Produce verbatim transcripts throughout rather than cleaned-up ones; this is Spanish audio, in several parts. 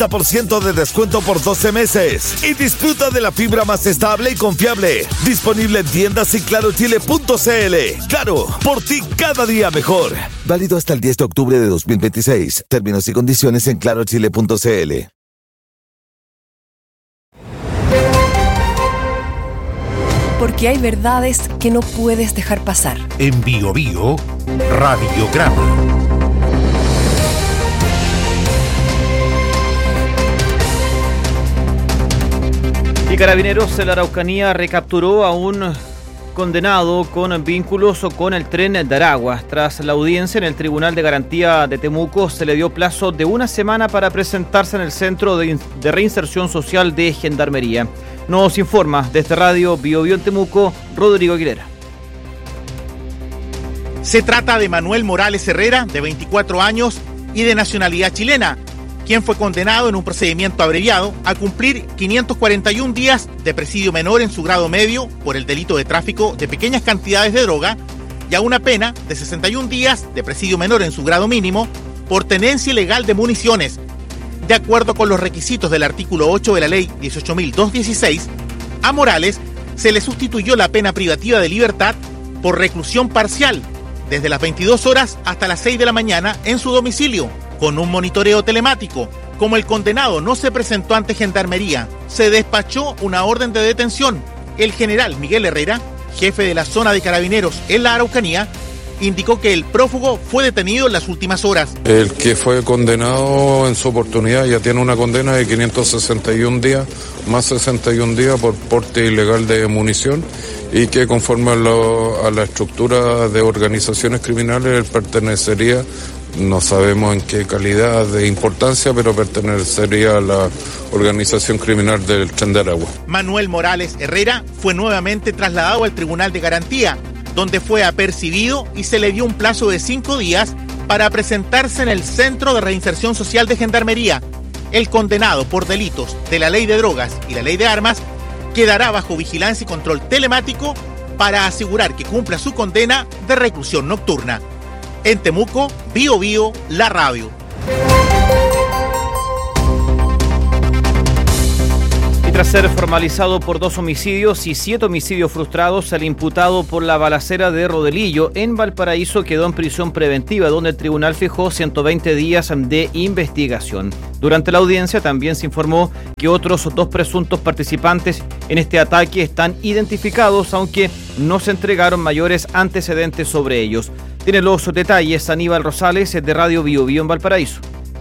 treinta por ciento de descuento por doce meses. Y disfruta de la fibra más estable y confiable. Disponible en tiendas y claro chile punto c l. Claro, por ti cada día mejor. Válido hasta el diez de octubre de dos mil veintiséis. Términos y condiciones en claro chile punto c l. Porque hay verdades que no puedes dejar pasar. En Bio Bio, Radiograma. Y Carabineros de la Araucanía recapturó a un condenado con vínculos con el tren de Aragua. Tras la audiencia en el Tribunal de Garantía de Temuco, se le dio plazo de una semana para presentarse en el Centro de, de Reinserción Social de Gendarmería. Nos informa desde Radio Bio Bio en Temuco, Rodrigo Aguilera. Se trata de Manuel Morales Herrera, de veinticuatro años y de nacionalidad chilena, quien fue condenado en un procedimiento abreviado a cumplir quinientos cuarenta y un días de presidio menor en su grado medio por el delito de tráfico de pequeñas cantidades de droga y a una pena de sesenta y un días de presidio menor en su grado mínimo por tenencia ilegal de municiones. De acuerdo con los requisitos del artículo ocho de la ley dieciocho mil doscientos dieciséis, a Morales se le sustituyó la pena privativa de libertad por reclusión parcial desde las veintidós horas hasta las seis de la mañana en su domicilio, con un monitoreo telemático. Como el condenado no se presentó ante Gendarmería, se despachó una orden de detención. El general Miguel Herrera, jefe de la zona de Carabineros en la Araucanía, indicó que el prófugo fue detenido en las últimas horas. El que fue condenado en su oportunidad ya tiene una condena de quinientos sesenta y un días, más sesenta y un días por porte ilegal de munición, y que conforme a, lo, a la estructura de organizaciones criminales él pertenecería, no sabemos en qué calidad de importancia, pero pertenecería a la organización criminal del Tren de Aragua. Manuel Morales Herrera fue nuevamente trasladado al Tribunal de Garantía, donde fue apercibido y se le dio un plazo de cinco días para presentarse en el Centro de Reinserción Social de Gendarmería. El condenado por delitos de la Ley de Drogas y la Ley de Armas quedará bajo vigilancia y control telemático para asegurar que cumpla su condena de reclusión nocturna. En Temuco, Bio Bio, la radio. Y tras ser formalizado por dos homicidios y siete homicidios frustrados, el imputado por la balacera de Rodelillo en Valparaíso quedó en prisión preventiva, donde el tribunal fijó ciento veinte días de investigación. Durante la audiencia también se informó que otros dos presuntos participantes en este ataque están identificados, aunque no se entregaron mayores antecedentes sobre ellos. Tiene los detalles Aníbal Rosales de Radio Bio Bio en Valparaíso.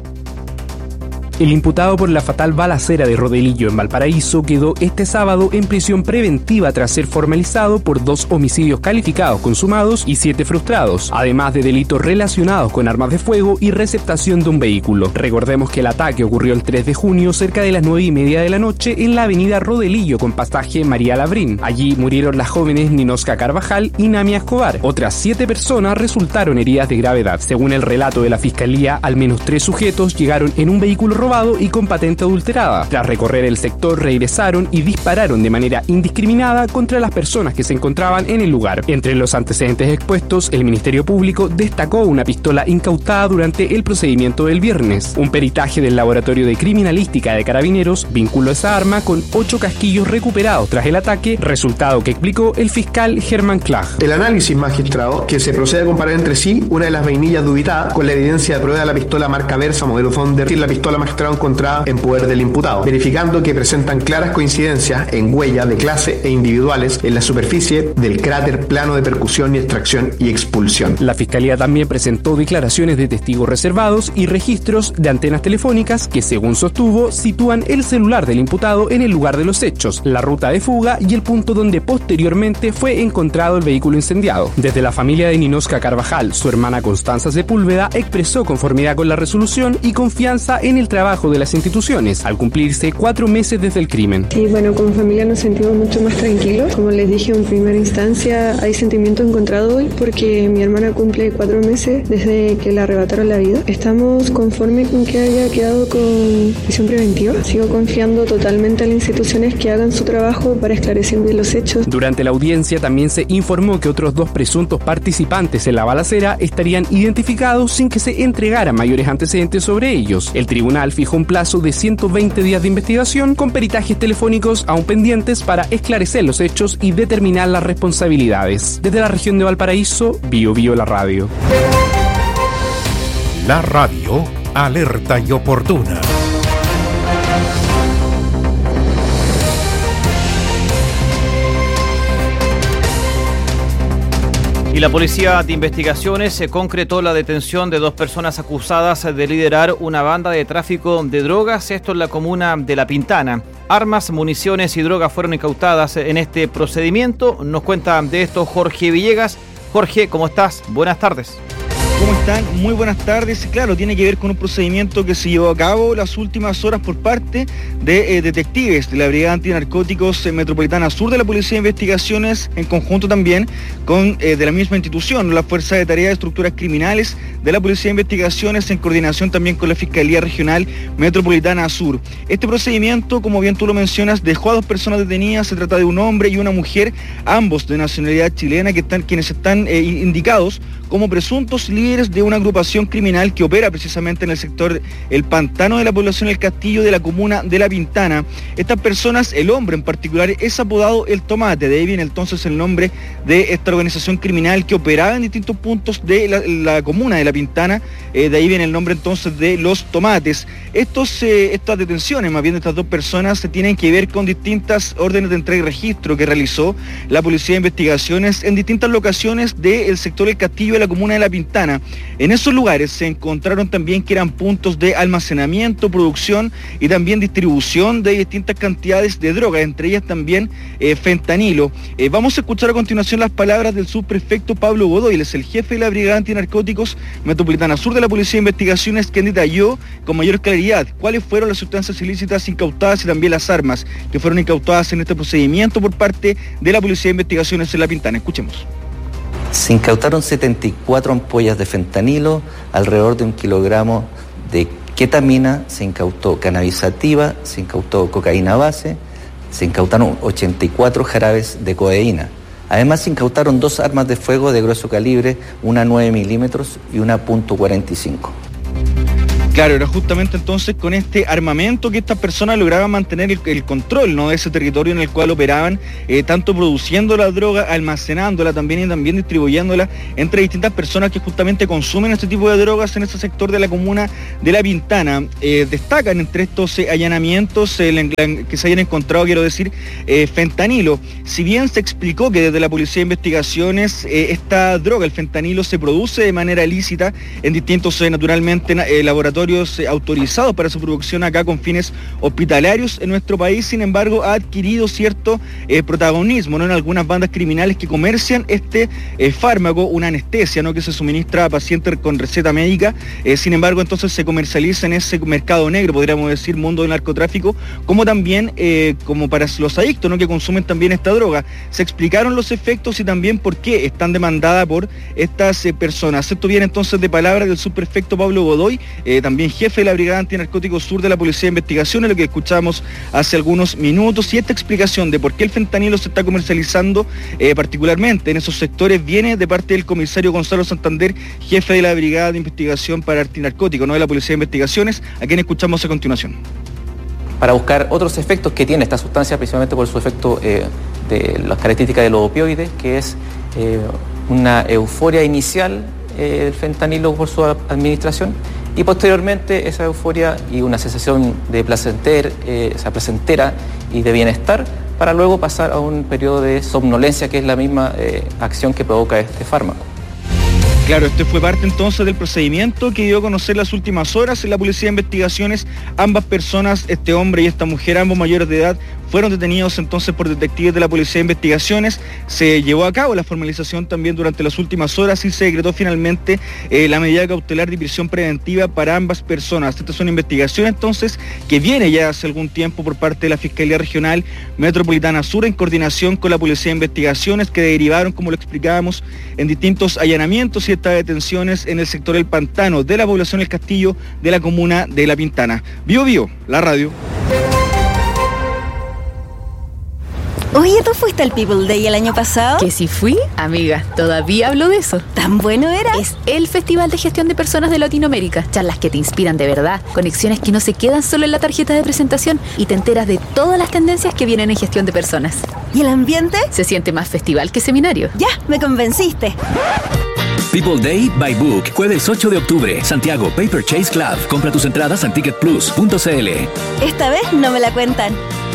El imputado por la fatal balacera de Rodelillo en Valparaíso quedó este sábado en prisión preventiva tras ser formalizado por dos homicidios calificados consumados y siete frustrados, además de delitos relacionados con armas de fuego y receptación de un vehículo. Recordemos que el ataque ocurrió el tres de junio cerca de las nueve y media de la noche en la avenida Rodelillo con pasaje María Labrín. Allí murieron las jóvenes Ninosca Carvajal y Namia Escobar. Otras siete personas resultaron heridas de gravedad. Según el relato de la fiscalía, al menos tres sujetos llegaron en un vehículo robado y con patente adulterada. Tras recorrer el sector, regresaron y dispararon de manera indiscriminada contra las personas que se encontraban en el lugar. Entre los antecedentes expuestos, el Ministerio Público destacó una pistola incautada durante el procedimiento del viernes. Un peritaje del Laboratorio de Criminalística de Carabineros vinculó esa arma con ocho casquillos recuperados tras el ataque, resultado que explicó el fiscal Germán Clag. El análisis magistrado, que se procede a comparar entre sí una de las vainillas dubitadas con la evidencia de prueba de la pistola marca Versa modelo Thunder y la pistola magistrada encontrada en poder del imputado, verificando que presentan claras coincidencias en huellas de clase e individuales en la superficie del cráter plano de percusión y extracción y expulsión. La Fiscalía también presentó declaraciones de testigos reservados y registros de antenas telefónicas que, según sostuvo, sitúan el celular del imputado en el lugar de los hechos, la ruta de fuga y el punto donde posteriormente fue encontrado el vehículo incendiado. Desde la familia de Ninosca Carvajal, su hermana Constanza Sepúlveda expresó conformidad con la resolución y confianza en el trabajo de las instituciones, al cumplirse cuatro meses desde el crimen. Sí, bueno, como familia nos sentimos mucho más tranquilos. Como les dije en primera instancia, hay sentimientos encontrados hoy porque mi hermana cumple cuatro meses desde que le arrebataron la vida. Estamos conformes con que haya quedado con prisión preventiva. Sigo confiando totalmente en las instituciones que hagan su trabajo para esclarecer bien los hechos. Durante la audiencia también se informó que otros dos presuntos participantes en la balacera estarían identificados sin que se entregaran mayores antecedentes sobre ellos. El tribunal tribunal fijó un plazo de ciento veinte días de investigación con peritajes telefónicos aún pendientes para esclarecer los hechos y determinar las responsabilidades. Desde la región de Valparaíso, Bio Bio la radio. La radio alerta y oportuna. Y la Policía de Investigaciones se concretó la detención de dos personas acusadas de liderar una banda de tráfico de drogas, esto en la comuna de La Pintana. Armas, municiones y drogas fueron incautadas en este procedimiento. Nos cuenta de esto Jorge Villegas. Jorge, ¿cómo estás? Buenas tardes. ¿Cómo están? Muy buenas tardes. Claro, tiene que ver con un procedimiento que se llevó a cabo las últimas horas por parte de eh, detectives de la Brigada Antinarcóticos eh, Metropolitana Sur de la Policía de Investigaciones, en conjunto también con eh, de la misma institución, la Fuerza de Tarea de Estructuras Criminales de la Policía de Investigaciones, en coordinación también con la Fiscalía Regional Metropolitana Sur. Este procedimiento, como bien tú lo mencionas, dejó a dos personas detenidas. Se trata de un hombre y una mujer, ambos de nacionalidad chilena, que están, quienes están eh, indicados como presuntos líderes de una agrupación criminal que opera precisamente en el sector El Pantano de la población El Castillo de la comuna de La Pintana. Estas personas, el hombre en particular, es apodado El Tomate. De ahí viene entonces el nombre de esta organización criminal que operaba en distintos puntos de la, la comuna de La Pintana. Eh, de ahí viene el nombre entonces de Los Tomates. Estos, eh, estas detenciones, más bien de estas dos personas, se tienen que ver con distintas órdenes de entrega y registro que realizó la Policía de Investigaciones en distintas locaciones del sector El Castillo de la comuna de La Pintana. En esos lugares se encontraron también que eran puntos de almacenamiento, producción y también distribución de distintas cantidades de droga, entre ellas también eh, fentanilo. Eh, vamos a escuchar a continuación las palabras del subprefecto Pablo Godoy, él es el jefe de la Brigada Antinarcóticos Metropolitana Sur de la Policía de Investigaciones, quien detalló con mayor claridad cuáles fueron las sustancias ilícitas incautadas y también las armas que fueron incautadas en este procedimiento por parte de la Policía de Investigaciones en La Pintana. Escuchemos. Se incautaron setenta y cuatro ampollas de fentanilo, alrededor de un kilogramo de ketamina, se incautó cannabis sativa, se incautó cocaína base, se incautaron ochenta y cuatro jarabes de codeína. Además se incautaron dos armas de fuego de grueso calibre, una nueve milímetros y una punto cuarenta y cinco. Claro, era justamente entonces con este armamento que estas personas lograban mantener el, el control, ¿no?, de ese territorio en el cual operaban, eh, tanto produciendo la droga, almacenándola también y también distribuyéndola entre distintas personas que justamente consumen este tipo de drogas en ese sector de la comuna de La Pintana. Eh, destacan entre estos eh, allanamientos eh, la, la, que se hayan encontrado, quiero decir, eh, fentanilo. Si bien se explicó que desde la Policía de Investigaciones eh, esta droga, el fentanilo, se produce de manera lícita en distintos, eh, naturalmente, eh, laboratorios autorizados para su producción acá con fines hospitalarios en nuestro país. Sin embargo, ha adquirido cierto eh, protagonismo, ¿no?, en algunas bandas criminales que comercian este eh, fármaco, una anestesia, ¿no?, que se suministra a pacientes con receta médica. Eh, sin embargo, entonces se comercializa en ese mercado negro, podríamos decir, mundo del narcotráfico, como también eh, como para los adictos, ¿no?, que consumen también esta droga. Se explicaron los efectos y también por qué están demandadas por estas eh, personas. Esto viene entonces de palabras del subprefecto Pablo Godoy, eh, también jefe de la Brigada Antinarcóticos Sur de la Policía de Investigaciones, lo que escuchamos hace algunos minutos. Y esta explicación de por qué el fentanilo se está comercializando eh, particularmente en esos sectores viene de parte del comisario Gonzalo Santander, jefe de la Brigada de Investigación para Antinarcóticos, ¿no?, de la Policía de Investigaciones, a quien escuchamos a continuación. Para buscar otros efectos que tiene esta sustancia, principalmente por su efecto eh, de las características de los opioides, que es eh, una euforia inicial eh, del fentanilo por su administración, y posteriormente esa euforia y una sensación de placenter, eh, esa placentera y de bienestar, para luego pasar a un periodo de somnolencia, que es la misma eh, acción que provoca este fármaco. Claro, este fue parte entonces del procedimiento que dio a conocer las últimas horas en la Policía de Investigaciones. Ambas personas, este hombre y esta mujer, ambos mayores de edad, fueron detenidos entonces por detectives de la Policía de Investigaciones. Se llevó a cabo la formalización también durante las últimas horas y se decretó finalmente eh, la medida cautelar de prisión preventiva para ambas personas. Esta es una investigación entonces que viene ya hace algún tiempo por parte de la Fiscalía Regional Metropolitana Sur, en coordinación con la Policía de Investigaciones, que derivaron, como lo explicábamos, en distintos allanamientos y estas detenciones en el sector El Pantano de la población El Castillo de la comuna de La Pintana. Bio Bio, la radio. Oye, ¿tú fuiste al People Day el año pasado? ¿Que si fui? Amiga, todavía hablo de eso. ¿Tan bueno era? Es el Festival de Gestión de Personas de Latinoamérica. Charlas que te inspiran de verdad, conexiones que no se quedan solo en la tarjeta de presentación y te enteras de todas las tendencias que vienen en gestión de personas. ¿Y el ambiente? Se siente más festival que seminario. Ya, me convenciste. People Day by Book, jueves ocho de octubre, Santiago Paper Chase Club. Compra tus entradas en ticket plus punto c l. Esta vez no me la cuentan.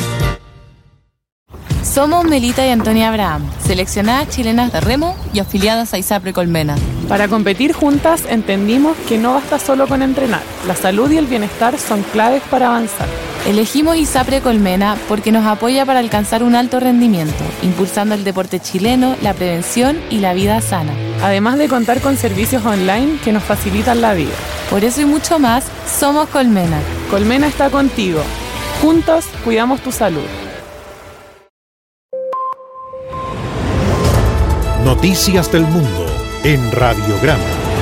Somos Melita y Antonia Abraham, seleccionadas chilenas de remo y afiliadas a ISAPRE Colmena. Para competir juntas entendimos que no basta solo con entrenar. La salud y el bienestar son claves para avanzar. Elegimos ISAPRE Colmena porque nos apoya para alcanzar un alto rendimiento, impulsando el deporte chileno, la prevención y la vida sana. Además de contar con servicios online que nos facilitan la vida. Por eso y mucho más, somos Colmena. Colmena está contigo. Juntos cuidamos tu salud. Noticias del Mundo en Radiograma.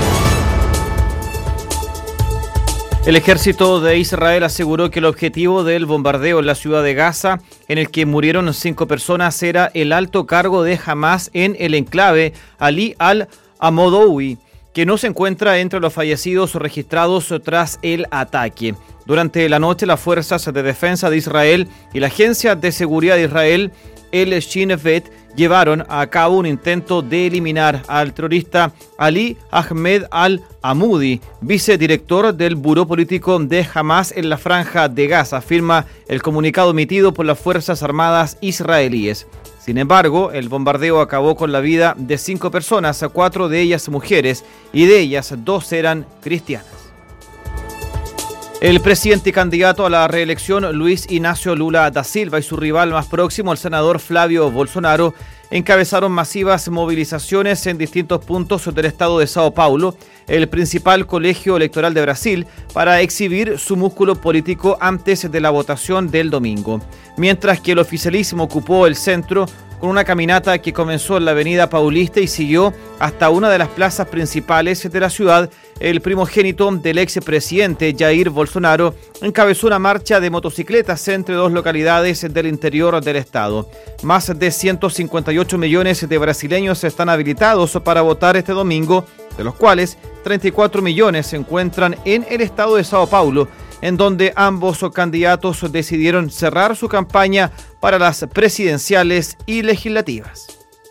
El ejército de Israel aseguró que el objetivo del bombardeo en la ciudad de Gaza, en el que murieron cinco personas, era el alto cargo de Hamas en el enclave Ali al-Amodoui, que no se encuentra entre los fallecidos registrados tras el ataque. Durante la noche, las fuerzas de defensa de Israel y la Agencia de Seguridad de Israel, el Shin Bet, llevaron a cabo un intento de eliminar al terrorista Ali Ahmed al-Amudi, vicedirector del Buró Político de Hamas en la Franja de Gaza, afirma el comunicado emitido por las Fuerzas Armadas israelíes. Sin embargo, el bombardeo acabó con la vida de cinco personas, cuatro de ellas mujeres, y de ellas dos eran cristianas. El presidente y candidato a la reelección Luis Ignacio Lula da Silva y su rival más próximo, el senador Flavio Bolsonaro, encabezaron masivas movilizaciones en distintos puntos del estado de Sao Paulo, el principal colegio electoral de Brasil, para exhibir su músculo político antes de la votación del domingo. Mientras que el oficialismo ocupó el centro con una caminata que comenzó en la avenida Paulista y siguió hasta una de las plazas principales de la ciudad, el primogénito del expresidente Jair Bolsonaro encabezó una marcha de motocicletas entre dos localidades del interior del estado. Más de ciento cincuenta y ocho millones de brasileños están habilitados para votar este domingo, de los cuales treinta y cuatro millones se encuentran en el estado de Sao Paulo, en donde ambos candidatos decidieron cerrar su campaña para las presidenciales y legislativas.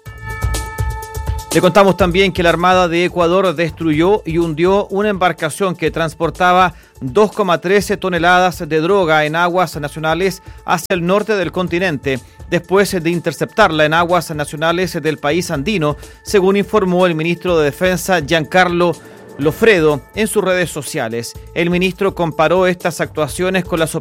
Le contamos también que la Armada de Ecuador destruyó y hundió una embarcación que transportaba dos coma trece toneladas de droga en aguas nacionales hacia el norte del continente, después de interceptarla en aguas nacionales del país andino, según informó el ministro de Defensa Giancarlo Lofredo en sus redes sociales. El ministro comparó estas actuaciones con las